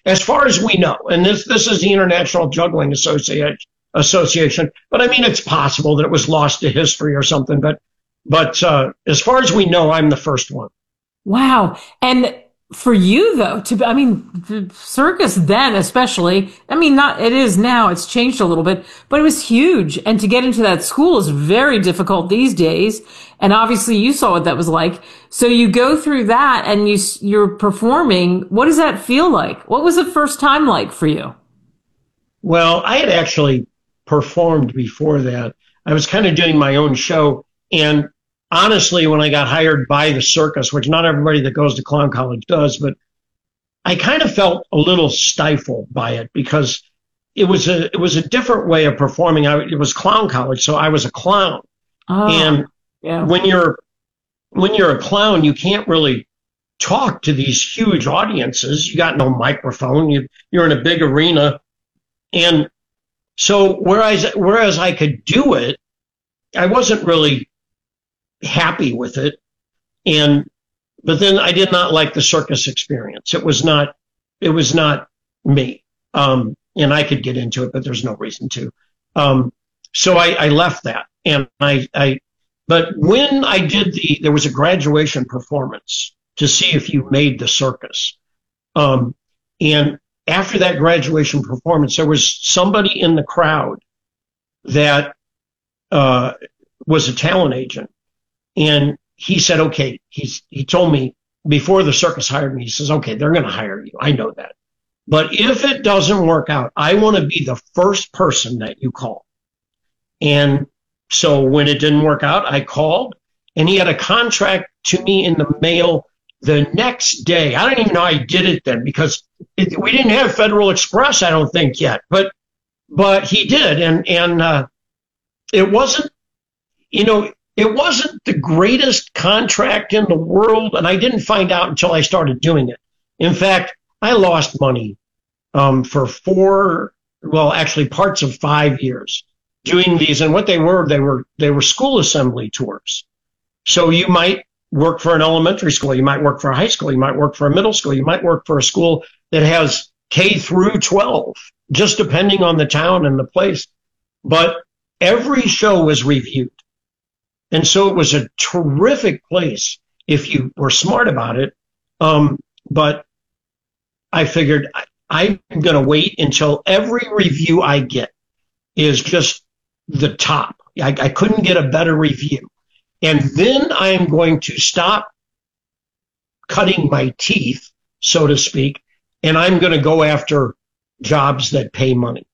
as far as we know, and this is the International Juggling Association, but I mean, it's possible that it was lost to history or something. But as far as we know, I'm the first one. Wow. And for you though, the circus then especially, not, it is now, it's changed a little bit, but it was huge. And to get into that school is very difficult these days. And obviously you saw what that was like. So you go through that and you're performing. What does that feel like? What was the first time like for you? Well, I had actually performed before that. I was kind of doing my own show, and honestly, when I got hired by the circus, which not everybody that goes to clown college does, but I kind of felt a little stifled by it because it was a different way of performing. It was clown college, so I was a clown. Oh, and yeah. when you're a clown, you can't really talk to these huge audiences. You got no microphone. You're in a big arena, and so whereas I could do it, I wasn't really happy with it. But then I did not like the circus experience. It was not me. And I could get into it, but there's no reason to. So I left that. And but when I did there was a graduation performance to see if you made the circus. And after that graduation performance, there was somebody in the crowd that, was a talent agent. And he said, okay, he told me before the circus hired me, he says, okay, they're going to hire you. I know that. But if it doesn't work out, I want to be the first person that you call. And so when it didn't work out, I called, and he had a contract to me in the mail the next day. I don't even know I did it then because we didn't have Federal Express, I don't think yet, but he did. And it wasn't, it wasn't the greatest contract in the world, and I didn't find out until I started doing it. In fact, I lost money for parts of 5 years doing these. And what they were school assembly tours. So you might work for an elementary school, you might work for a high school, you might work for a middle school, you might work for a school that has K through 12, just depending on the town and the place. But every show was reviewed. And so it was a terrific place if you were smart about it. But I figured I'm going to wait until every review I get is just the top. I couldn't get a better review. And then I'm going to stop cutting my teeth, so to speak, and I'm going to go after jobs that pay money.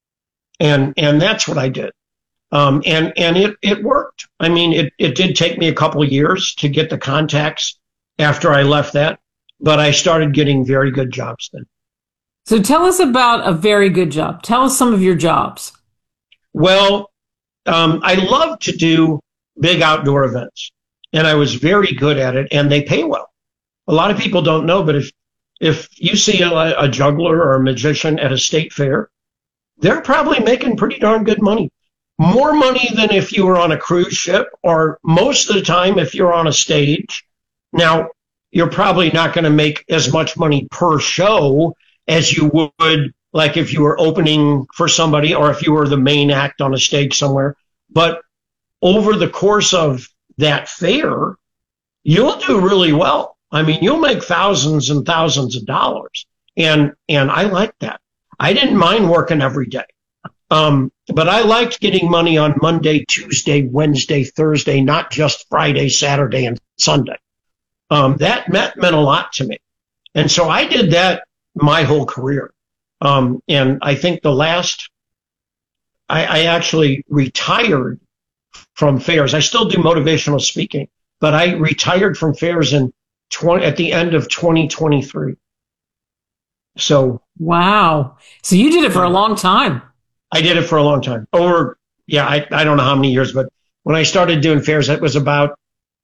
And that's what I did. And it worked. I mean, it did take me a couple of years to get the contacts after I left that, but I started getting very good jobs then. So tell us about a very good job. Tell us some of your jobs. Well, I love to do big outdoor events, and I was very good at it, and they pay well. A lot of people don't know, but if you see a juggler or a magician at a state fair, they're probably making pretty darn good money. More money than if you were on a cruise ship, or most of the time if you're on a stage. Now, you're probably not going to make as much money per show as you would like if you were opening for somebody or if you were the main act on a stage somewhere. But over the course of that fair, you'll do really well. I mean, you'll make thousands and thousands of dollars. And I liked that. I didn't mind working every day. But I liked getting money on Monday, Tuesday, Wednesday, Thursday, not just Friday, Saturday, and Sunday. That meant a lot to me. And so I did that my whole career. And I think I actually retired from fairs. I still do motivational speaking, but I retired from fairs at the end of 2023. So. Wow. So you did it for a long time. I did it for a long time. I don't know how many years, but when I started doing fairs, it was about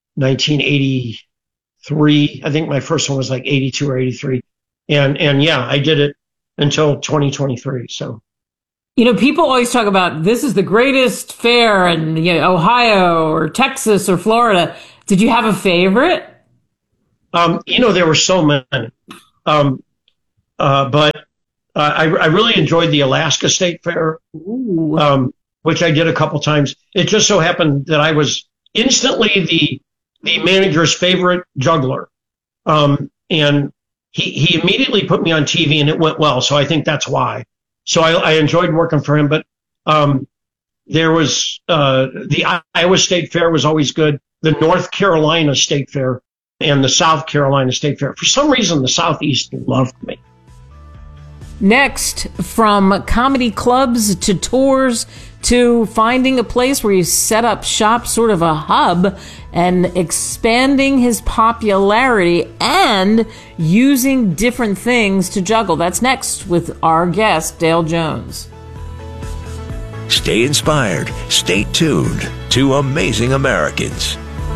1983. I think my first one was like 82 or 83. And yeah, I did it until 2023. So. People always talk about this is the greatest fair in Ohio or Texas or Florida. Did you have a favorite? There were so many. But I really enjoyed the Alaska State Fair, which I did a couple times. It just so happened that I was instantly the manager's favorite juggler. And he immediately put me on TV and it went well. So I think that's why. So I enjoyed working for him, but, there was, the Iowa State Fair was always good. The North Carolina State Fair and the South Carolina State Fair. For some reason, the Southeast loved me. Next, from comedy clubs to tours to finding a place where you set up shop, sort of a hub, and expanding his popularity and using different things to juggle. That's next with our guest, Dale Jones. Stay inspired. Stay tuned to Amazing Americans.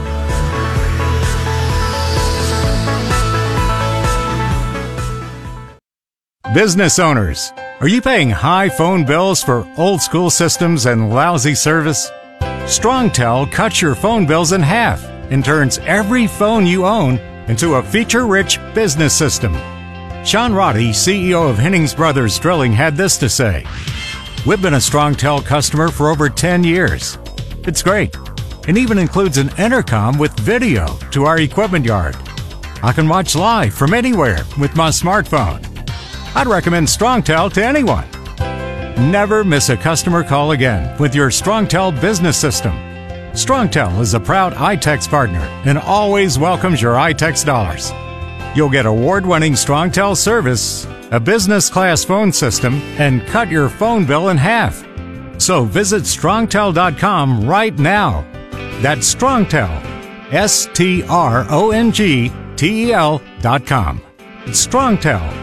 Business owners, are you paying high phone bills for old school systems and lousy service? StrongTel cuts your phone bills in half and turns every phone you own into a feature-rich business system. Sean Roddy, CEO of Hennings Brothers Drilling, had this to say: "We've been a StrongTel customer for over 10 years. It's great. It even includes an intercom with video to our equipment yard. I can watch live from anywhere with my smartphone. I'd recommend StrongTel to anyone. Never miss a customer call again with your StrongTel business system. StrongTel is a proud iTex partner and always welcomes your iTex dollars. You'll get award-winning StrongTel service, a business-class phone system, and cut your phone bill in half. So visit StrongTel.com right now. That's StrongTel, StrongTel.com. It's StrongTel.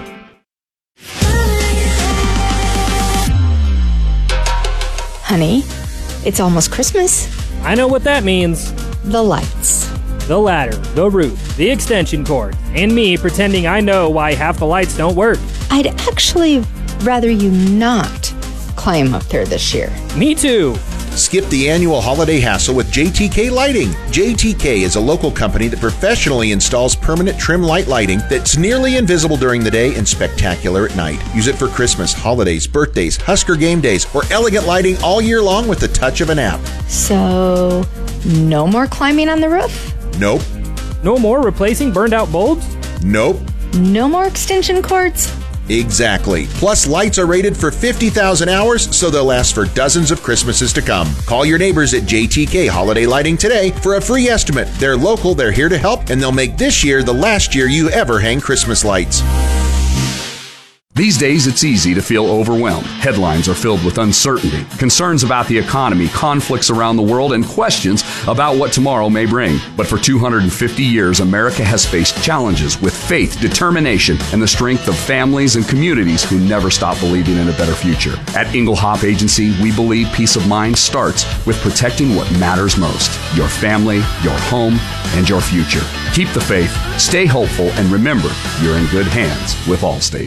Honey, it's almost Christmas. I know what that means. The lights. The ladder, the roof, the extension cord, and me pretending I know why half the lights don't work. I'd actually rather you not climb up there this year. Me too. Skip the annual holiday hassle with JTK Lighting. JTK is a local company that professionally installs permanent trim light lighting that's nearly invisible during the day and spectacular at night. Use it for Christmas, holidays, birthdays, Husker game days, or elegant lighting all year long with the touch of an app. So, no more climbing on the roof? Nope. No more replacing burned out bulbs? Nope. No more extension cords? Exactly. Plus, lights are rated for 50,000 hours, so they'll last for dozens of Christmases to come. Call your neighbors at JTK Holiday Lighting today for a free estimate. They're local, they're here to help, and they'll make this year the last year you ever hang Christmas lights. These days, it's easy to feel overwhelmed. Headlines are filled with uncertainty, concerns about the economy, conflicts around the world, and questions about what tomorrow may bring. But for 250 years, America has faced challenges with faith, determination, and the strength of families and communities who never stop believing in a better future. At Engelhop Agency, we believe peace of mind starts with protecting what matters most: your family, your home, and your future. Keep the faith, stay hopeful, and remember, you're in good hands with Allstate.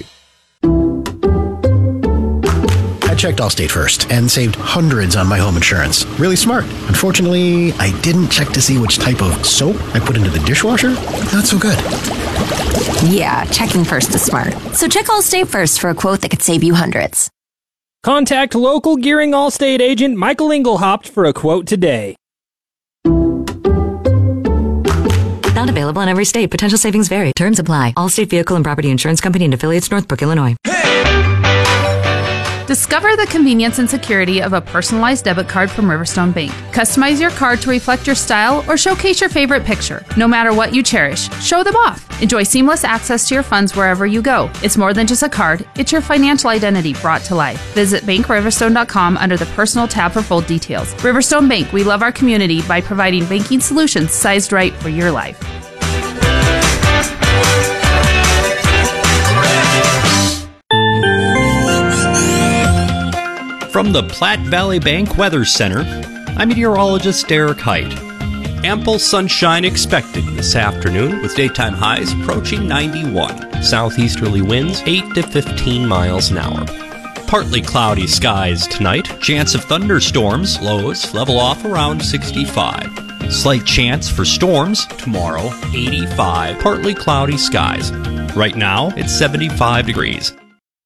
I checked Allstate first and saved hundreds on my home insurance. Really smart. Unfortunately, I didn't check to see which type of soap I put into the dishwasher. Not so good. Yeah, checking first is smart. So check Allstate first for a quote that could save you hundreds. Contact local Gearing Allstate agent Michael Engelhaupt for a quote today. Not available in every state. Potential savings vary. Terms apply. Allstate Vehicle and Property Insurance Company and affiliates, Northbrook, Illinois. Discover the convenience and security of a personalized debit card from Riverstone Bank. Customize your card to reflect your style or showcase your favorite picture. No matter what you cherish, show them off. Enjoy seamless access to your funds wherever you go. It's more than just a card, it's your financial identity brought to life. Visit BankRiverstone.com under the Personal tab for full details. Riverstone Bank, we love our community by providing banking solutions sized right for your life. From the Platte Valley Bank Weather Center, I'm meteorologist Derek Height. Ample sunshine expected this afternoon with daytime highs approaching 91. Southeasterly winds 8 to 15 miles an hour. Partly cloudy skies tonight. Chance of thunderstorms. Lows level off around 65. Slight chance for storms tomorrow, 85. Partly cloudy skies. Right now, it's 75 degrees.